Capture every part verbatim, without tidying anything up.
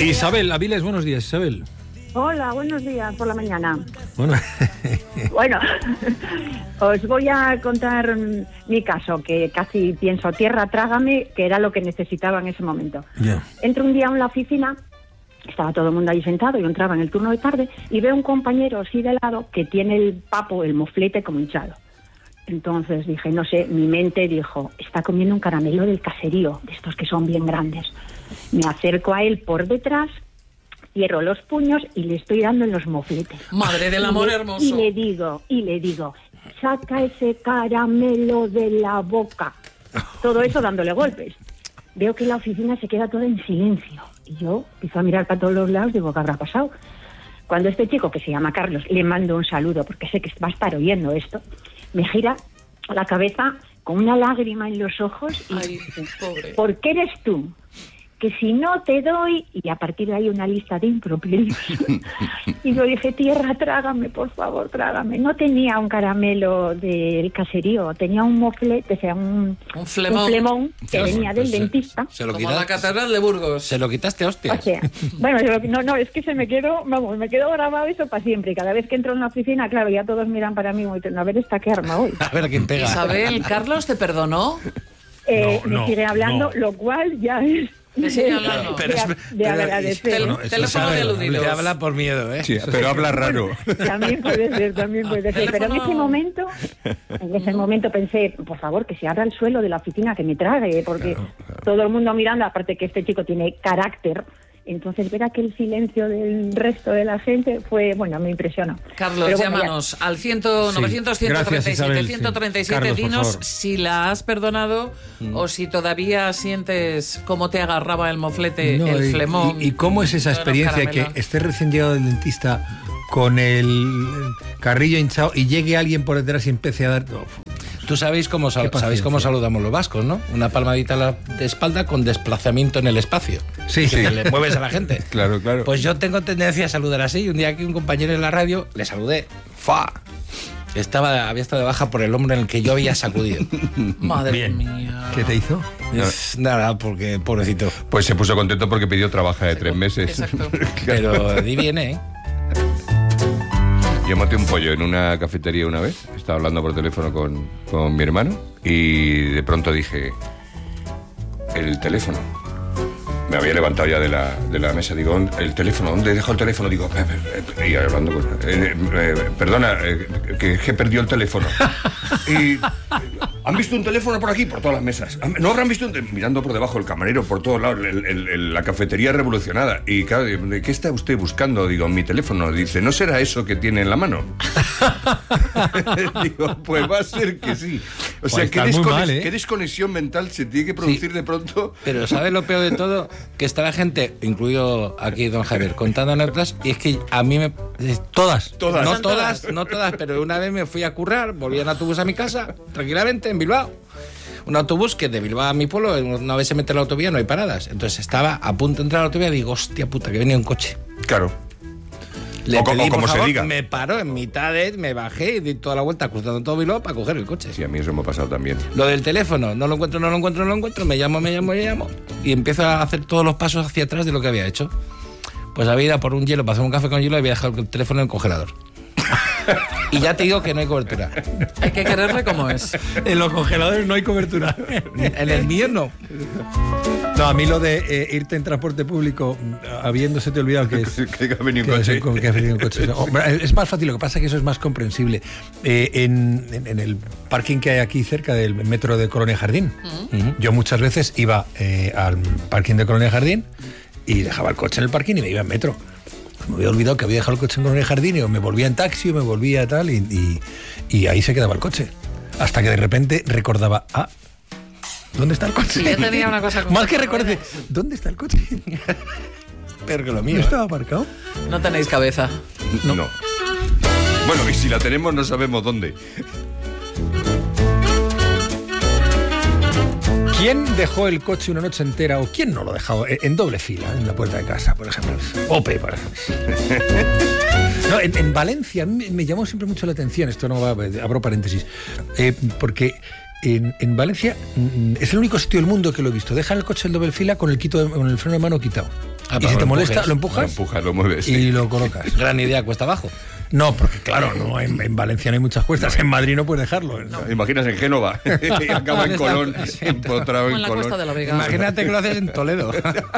Isabel Avilés, buenos días, Isabel. Hola, buenos días por la mañana. Bueno, bueno os voy a contar mi caso, que casi pienso, tierra, trágame, que era lo que necesitaba en ese momento. Yeah. Entro un día en la oficina, estaba todo el mundo ahí sentado, yo entraba en el turno de tarde, y veo un compañero así de lado que tiene el papo, el moflete como hinchado. Entonces dije, no sé, mi mente dijo, está comiendo un caramelo del caserío, de estos que son bien grandes. Me acerco a él por detrás, cierro los puños y le estoy dando en los mofletes. Madre del amor y le, hermoso. Y le digo, y le digo, saca ese caramelo de la boca. Todo eso dándole golpes. Veo que la oficina se queda toda en silencio. Y yo empiezo a mirar para todos los lados, digo, ¿qué habrá pasado? Cuando este chico, que se llama Carlos, le mando un saludo, porque sé que va a estar oyendo esto, me gira la cabeza con una lágrima en los ojos y Ay, pobre. ¿por qué eres tú? Que si no te doy, y a partir de ahí una lista de improperios. Y yo dije, tierra, trágame, por favor, trágame. No tenía un caramelo del caserío, tenía un moflete, o sea, un, Un flemón. un flemón que Pues, venía del pues, dentista. Se lo Como la quitaste, catedral de Burgos. se lo quitaste, hostia. O sea, bueno, yo, no, no, es que se me quedó, vamos, me quedó grabado eso para siempre. Y cada vez que entro en la oficina, claro, ya todos miran para mí, muy diciendo, a ver esta qué arma hoy. A ver quién pega. Isabel, ¿Carlos te perdonó? Eh, No, me no, sigue hablando, no. lo cual ya es Te sigue de, hablando. de- Pero es- de pero- agradecer. Tel- no, eso teléfono sabe, de aludidos. Te habla por miedo, ¿eh? Sí, pero habla raro. También puede ser, también puede ser. Pero en Teléfono- ese momento, en ese momento pensé, por favor, que se abra el suelo de la oficina, que me trague, porque todo el mundo mirando, aparte que este chico tiene carácter. Entonces ver aquel silencio del resto de la gente fue, bueno, me impresionó. Carlos, Pero bueno, llámanos al cien, novecientos, ciento treinta y Gracias, Isabel, siete, sí. ciento treinta y siete. Carlos, por Dinos favor. si la has perdonado o si todavía sientes cómo te agarraba el moflete, no, el y, flemón. y, y cómo es esa de los experiencia que caramelos. estés recién llegado del dentista con el carrillo hinchado y llegue alguien por detrás y empiece a dar... Tú sabéis cómo, sal- Qué sabéis cómo paciencia. saludamos los vascos, ¿no? Una palmadita a la de espalda con desplazamiento en el espacio. Sí, Que le mueves a la gente. Claro, claro. Pues yo tengo tendencia a saludar así. Y un día que un compañero en la radio le saludé. ¡Fa! Estaba, había estado de baja por el hombro en el que yo había sacudido. Madre Bien. mía. ¿Qué te hizo? Es Nada, porque pobrecito. Pues se puso contento porque pidió trabajo de tres meses. Exacto. Pero di bien, ¿eh? Yo maté un pollo en una cafetería una vez. Estaba hablando por teléfono con, con mi hermano y de pronto dije, el teléfono. Me había levantado ya de la, de la mesa. Digo, el teléfono, ¿dónde he dejado el teléfono? Digo, eh, eh, y hablando con... eh, eh, perdona, eh, que, que perdió el teléfono. Y... ¿Han visto un teléfono por aquí? Por todas las mesas. ¿No habrán visto un te- mirando por debajo el camarero, por todos lados, el- el- el- la cafetería revolucionada? Y claro, ¿qué está usted buscando? Digo, mi teléfono. Dice, ¿no será eso que tiene en la mano? Digo, pues va a ser que sí. O sea, Pues ¿qué, estás muy desconex- mal, ¿eh? qué desconexión mental se tiene que producir de pronto? Pero ¿sabes lo peor de todo? Que está la gente, incluido aquí don Javier, contando anécdotas, y es que a mí me... Todas. Todas. No todas, no todas, pero una vez me fui a currar, volví en autobús a mi casa, tranquilamente, en Bilbao. Un autobús que de Bilbao a mi pueblo, una vez se mete en la autovía, no hay paradas. Entonces estaba a punto de entrar a la autovía y digo, hostia puta, que venía un coche. Claro. Le O co- pedí, o por como se favor, diga. me paró en mitad de... Me bajé y di toda la vuelta cruzando todo Bilbao para coger el coche. Sí, a mí eso me ha pasado también. Lo del teléfono, no lo encuentro, no lo encuentro, no lo encuentro, me llamo, me llamo, me llamo, y empiezo a hacer todos los pasos hacia atrás de lo que había hecho. Pues había ido a por un hielo, para hacer un café con hielo y había dejado el teléfono en el congelador. Y ya te digo que no hay cobertura. Hay que quererle como es. En los congeladores no hay cobertura. En el mío no. No, a mí lo de eh, irte en transporte público habiéndose te olvidado que es... Que ha venido un que coche. es- que ha venido un coche. No, hombre, es más fácil, lo que pasa es que eso es más comprensible. Eh, en, en- en el parking que hay aquí cerca del metro de Colonia Jardín, yo muchas veces iba eh, al parking de Colonia Jardín y dejaba el coche en el parking y me iba en metro. Me había olvidado que había dejado el coche en Colonia Jardín y o me volvía en taxi o me volvía tal y, y, y ahí se quedaba el coche. Hasta que de repente recordaba, ah, ¿dónde está el coche? Yo tenía una cosa con- Más que recordé, ¿dónde está el coche? Pero que lo ¿No mío. estaba aparcado? No tenéis cabeza. No. Bueno, y si la tenemos no sabemos dónde. ¿Quién dejó el coche una noche entera o quién no lo dejó en en doble fila en la puerta de casa, por ejemplo? Ope, por ejemplo. No, en, en Valencia a mí me, me llamó siempre mucho la atención, esto no va, abro paréntesis, eh, porque en, en Valencia mm, es el único sitio del mundo que lo he visto. Dejan el coche en doble fila con el, quito de- con el freno de mano quitado. Ah, y si te lo molesta, empujes. lo empujas, Lo empujas, lo mueves. y sí. lo colocas. Gran idea, cuesta abajo. No, porque claro, no, en, en Valencia no hay muchas cuestas, en Madrid no puedes dejarlo. ¿eh? Imaginas en Génova y acaba en Colón, empotrado Como en en la Colón. Costa de la Vega. Imagínate que lo haces en Toledo.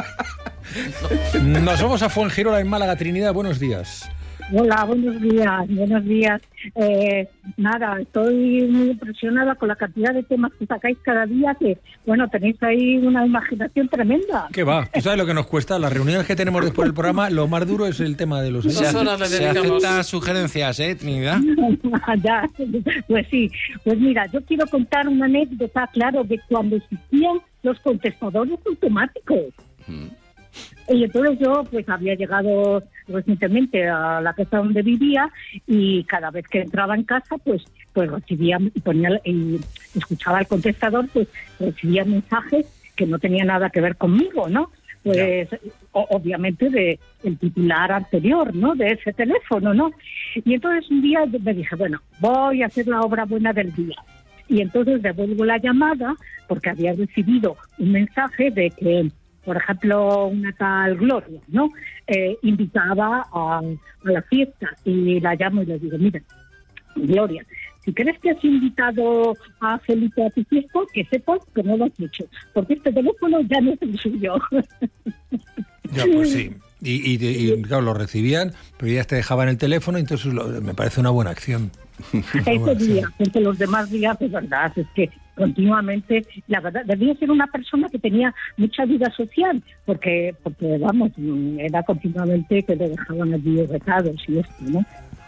Nos vamos a Fuengirola, en Málaga. Trinidad, buenos días. Hola, buenos días, buenos días. Eh, nada, estoy muy impresionada con la cantidad de temas que sacáis cada día, que, bueno, tenéis ahí una imaginación tremenda. ¿Qué va? ¿Tú sabes lo que nos cuesta? Las reuniones que tenemos después del programa, lo más duro es el tema de los Dos oyentes. horas le Se dedicamos. aceptan sugerencias, ¿eh, Trinidad? Ya, pues sí. Pues mira, yo quiero contar una anécdota, claro, de cuando existían los contestadores automáticos. Y entonces yo pues había llegado recientemente a la casa donde vivía y cada vez que entraba en casa pues pues recibía y ponía y escuchaba el contestador, pues recibía mensajes que no tenían nada que ver conmigo, ¿no? Pues o, obviamente de el titular anterior, ¿no? De ese teléfono, ¿no? Y entonces un día me dije, bueno, voy a hacer la obra buena del día. Y entonces devuelvo la llamada porque había recibido un mensaje de que, por ejemplo, una tal Gloria, ¿no? Eh, invitaba a, a la fiesta y la llamo y le digo, mira, Gloria, si crees que has invitado a Felipe a tu fiesta, que sepas que no lo has hecho, porque este teléfono ya no es el suyo. Ya, pues sí. Y, y, y, claro, lo recibían, pero ya te dejaban el teléfono, entonces lo- me parece una buena acción. Ese día, porque los demás días, de verdad, es que continuamente, la verdad, debía ser una persona que tenía mucha vida social, porque, porque vamos, era continuamente que le dejaban allí recados y esto, ¿no?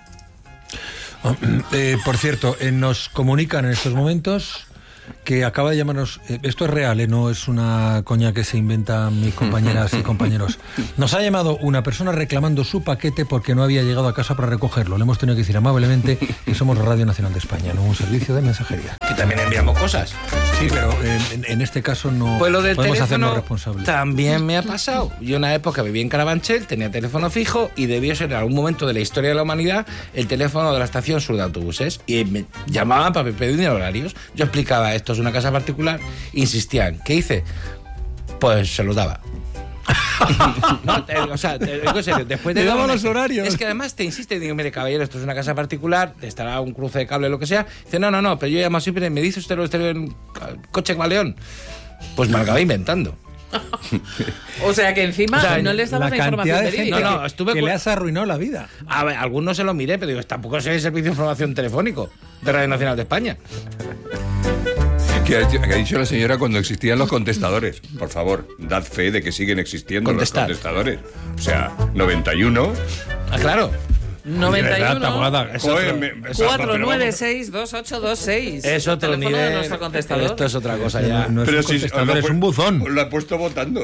Eh, por cierto, eh, nos comunican en estos momentos que acaba de llamarnos, eh, esto es real, eh, no es una coña que se inventan mis compañeras y compañeros. Nos ha llamado una persona reclamando su paquete porque no había llegado a casa para recogerlo. Le hemos tenido que decir amablemente que somos Radio Nacional de España, no un servicio de mensajería. Que también enviamos cosas. Sí, pero en, en este caso no Pues lo del podemos hacernos teléfono responsables. también me ha pasado. Yo en una época vivía en Carabanchel, tenía teléfono fijo y debió ser en algún momento de la historia de la humanidad el teléfono de la estación sur de autobuses. Y me llamaban para pedir horarios. Yo explicaba, esto es una casa particular, insistían. ¿Qué hice? Pues se los daba. No, te- o sea, te digo en serio, después de Te daba dar una- los horarios. Es que además te insiste, digo, mire, caballero, esto es una casa particular, estará un cruce de cable, lo que sea. Dice, no, no, no, pero yo llamo siempre, me dice usted lo de en coche Galeón. Pues me lo acabé inventando. O sea que encima O sea, no les daba La la cantidad información de gente verídica. No, no, que, estuve que cu- le has arruinado la vida. A ver, algunos se lo miré, pero digo, tampoco sé el servicio de información telefónico de Radio Nacional de España. ¿Qué ha, dicho- qué ha dicho la señora cuando existían los contestadores? Por favor, dad fe de que siguen existiendo Contestar. los contestadores. O sea, noventa y uno. Ah, claro. noventa y De verdad, uno Taboada, Es Joder, otro- me- es cuatro otro- nueve seis dos ocho dos seis. Es otro teléfono nivel. de nuestro contestador. Esto es otra cosa No, ya. no es un si- contestador, os lo es pu- un buzón. os Lo ha puesto votando.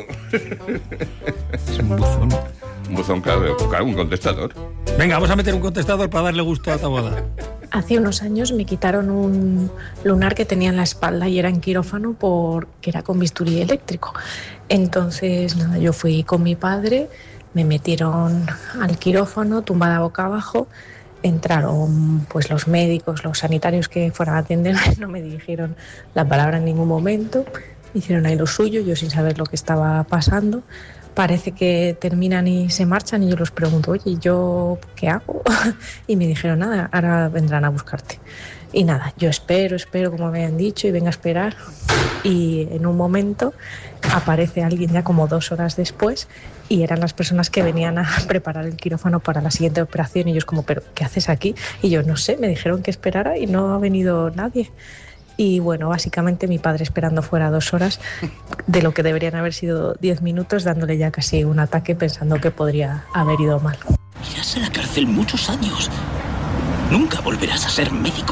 Es un buzón. Un buzón, claro, claro, un contestador. Venga, vamos a meter un contestador para darle gusto a Taboada. Hace unos años me quitaron un lunar que tenía en la espalda y era en quirófano porque era con bisturí eléctrico. Entonces, nada, yo fui con mi padre, me metieron al quirófano, tumbada boca abajo. Entraron pues los médicos, los sanitarios que fueran a atenderme, no me dirigieron la palabra en ningún momento. Hicieron ahí lo suyo, yo sin saber lo que estaba pasando. Parece que terminan y se marchan y yo les pregunto, oye, ¿y yo qué hago? Y me dijeron, nada, ahora vendrán a buscarte. Y nada, yo espero, espero, como me habían dicho, y venga a esperar. Y en un momento aparece alguien ya como dos horas después y eran las personas que venían a preparar el quirófano para la siguiente operación. Y ellos como, ¿pero qué haces aquí? Y yo, no sé, me dijeron que esperara y no ha venido nadie. Y bueno, básicamente mi padre esperando fuera dos horas de lo que deberían haber sido diez minutos, dándole ya casi un ataque pensando que podría haber ido mal. Irás a la cárcel muchos años. Nunca volverás a ser médico.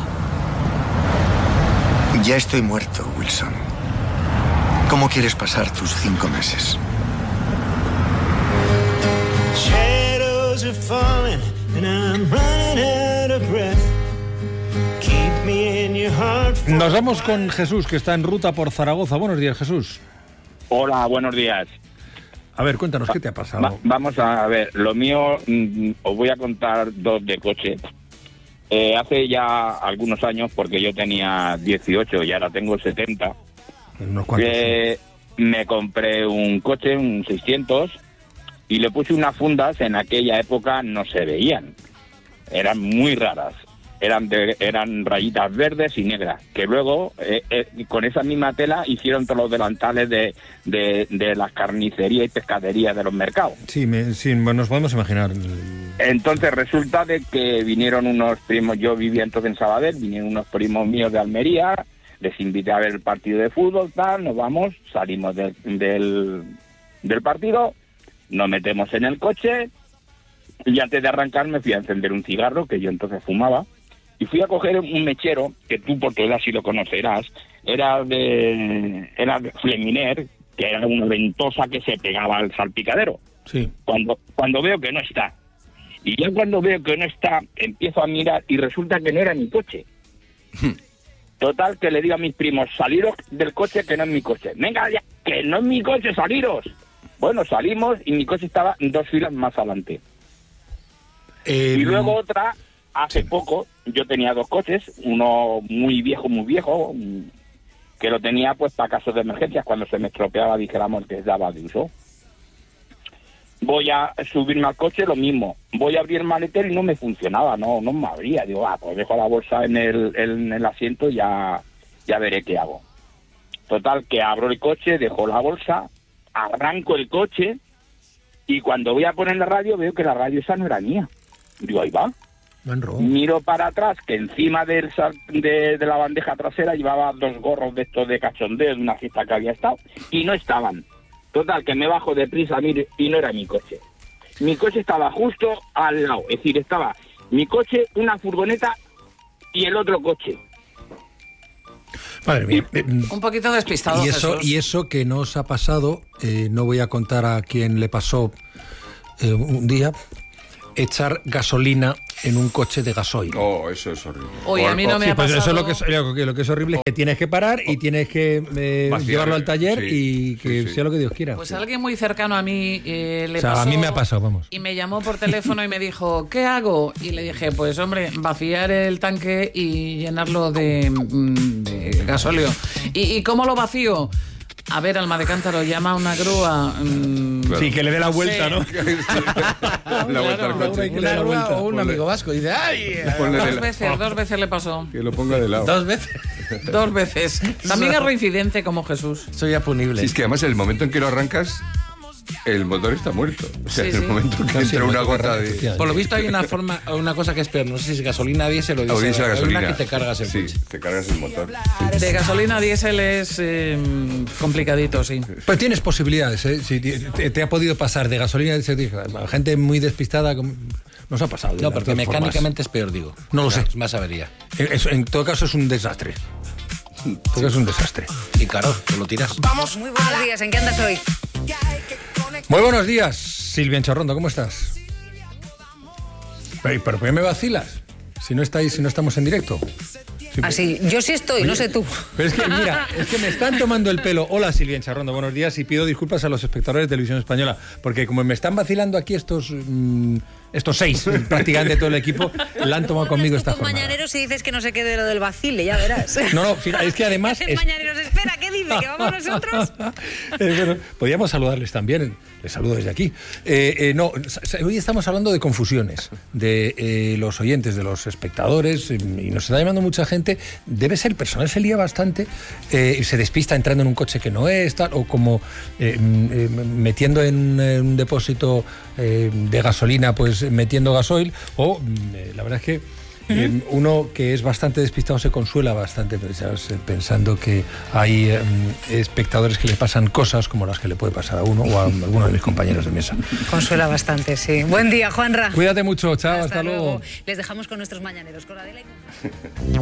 Ya estoy muerto, Wilson. ¿Cómo quieres pasar tus cinco meses? Shadows are falling and I'm running out of breath. Keep me in your heart. Nos vamos con Jesús, que está en ruta por Zaragoza. Buenos días, Jesús. Hola, buenos días. A ver, cuéntanos, ¿qué te ha Va- pasado? vamos a ver, lo mío, mm, os voy a contar dos de coche. Eh, hace ya algunos años, porque yo tenía dieciocho y ahora tengo setenta, Unos cuantos. eh, me compré un coche, un seiscientos, y le puse unas fundas, en aquella época no se veían, eran muy raras. Eran, de, eran rayitas verdes y negras, que luego eh, eh, con esa misma tela hicieron todos los delantales de, de, de las carnicerías y pescaderías de los mercados. Sí, me, sí, nos podemos imaginar. Entonces resulta de que vinieron unos primos, yo vivía entonces en Sabadell, vinieron unos primos míos de Almería, les invité a ver el partido de fútbol, tal, nos vamos, salimos del, del, del partido, nos metemos en el coche y antes de arrancar me fui a encender un cigarro, que yo entonces fumaba, y fui a coger un mechero, que tú por tu edad sí lo conocerás, era de era de Fleminer, que era una ventosa que se pegaba al salpicadero. Sí. Cuando, cuando veo que no está. Y ya cuando veo que no está, empiezo a mirar y resulta que no era mi coche. Total, que le digo a mis primos, saliros del coche, que no es mi coche. Venga ya, que no es mi coche, saliros. Bueno, salimos y mi coche estaba dos filas más adelante. Eh, y luego otra... Hace poco yo tenía dos coches, uno muy viejo, muy viejo, que lo tenía pues para casos de emergencias, cuando se me estropeaba, dijéramos, que daba de uso. Voy a subirme al coche, lo mismo. Voy a abrir el maletero y no me funcionaba, no no me abría. Digo, ah, pues dejo la bolsa en el, en el asiento y ya, ya veré qué hago. Total, que abro el coche, dejo la bolsa, arranco el coche y cuando voy a poner la radio veo que la radio esa no era mía. Digo, ahí va. Miro para atrás, que encima del sal, de, de la bandeja trasera llevaba dos gorros de estos de cachondeo de una fiesta que había estado, y no estaban. Total, que me bajo deprisa, mire, y no era mi coche. Mi coche estaba justo al lado, es decir, estaba mi coche, una furgoneta y el otro coche. Madre mía. Un poquito despistado, y eso, Jesús. y eso que no os ha pasado, eh, no voy a contar a quién le pasó eh, un día, echar gasolina en un coche de gasoil. Oh, eso es horrible. Oye, a mí no me sí, ha pues pasado... eso es lo que es, lo que, lo que es horrible, es que tienes que parar y tienes que eh, Vaciar, llevarlo al taller sí, y que sí, sí. sea lo que Dios quiera. Pues alguien muy cercano a mí eh, le O sea, a pasó... mí me ha pasado, vamos. Y me llamó por teléfono y me dijo, ¿qué hago? Y le dije, pues hombre, vaciar el tanque y llenarlo de, mm, de gasóleo. ¿Y, ¿Y cómo lo vacío? A ver, Alma de Cántaro, llama a una grúa. Mmm, Claro. Sí, que le dé la vuelta, Sí. ¿no? La vuelta al coche. que le dé la vuelta. O un amigo vasco y dice, ¡ay! Ponle de Dos la- veces, dos veces le pasó. Que lo ponga de lado. Dos veces. Dos veces. También es reincidente como Jesús. Soy apunible. Sí, es que además el momento en que lo arrancas, el motor está muerto. O sea, Sí, en el sí. momento que No, sí, entra el una motor gota arranca, de... efectivamente. Por lo visto hay una forma, una cosa que es peor, no sé si es gasolina, diésel o diésel. O diésel a Hay gasolina. una que te cargas el Sí, coche. te cargas el motor. De gasolina a diésel es eh, complicadito, sí. Pues tienes posibilidades, ¿eh? Si te, te ha podido pasar de gasolina, a gente muy despistada, como- nos ha pasado. de No, las porque dos mecánicamente es peor, digo. No lo sé. Es más avería. formas. Eh, eso, en todo caso es un desastre. En todo caso es un desastre. Y claro, te lo tiras. Muy buenos días, ¿en qué andas hoy? Muy buenos días, Silvia Enchorrondo, ¿cómo estás? Pero, ¿pero por qué me vacilas? Si no estáis, si no estamos en directo. Sí, Así, yo sí estoy, no sé tú. Pero es que, mira, es que me están tomando el pelo. Hola, Silvia Encharrondo, buenos días y pido disculpas a los espectadores de Televisión Española, porque como me están vacilando aquí estos mm, estos seis, prácticamente todo el equipo, la han tomado conmigo esta Con jornada. mañaneros y dices que no se quede lo del vacile, ya verás. No, no, fíjate, es que además... El es- mañaneros, espera, ¿qué dice? ¿Que vamos nosotros? Eh, bueno, podríamos saludarles también, les saludo desde aquí. Eh, eh, no, sa- hoy estamos hablando de confusiones, de eh, los oyentes, de los espectadores, eh, y nos está llamando mucha gente. Debe ser, el personal se lía bastante, eh, y se despista entrando en un coche que no es, tal, o como eh, mm, eh, metiendo en eh, un depósito eh, de gasolina, pues metiendo gasoil, o mm, eh, la verdad es que Eh, uno que es bastante despistado se consuela bastante pensando que hay eh, espectadores que le pasan cosas como las que le puede pasar a uno o a alguno de mis compañeros de mesa. Consuela bastante, sí. Buen día, Juanra. Cuídate mucho, chao, hasta, Hasta luego. luego. Les dejamos con nuestros mañaneros, con Adela y con...